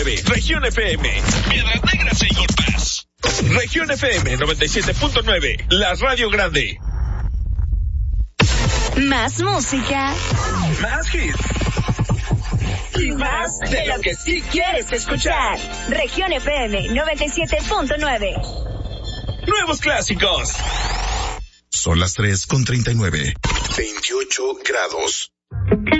Región FM, Piedras Negras e Eagle Pass. Región FM 97.9, la radio grande. Más música. Más hits. Y más de lo que sí quieres escuchar. Región FM 97.9. Nuevos clásicos. Son las 3:39. 28 grados.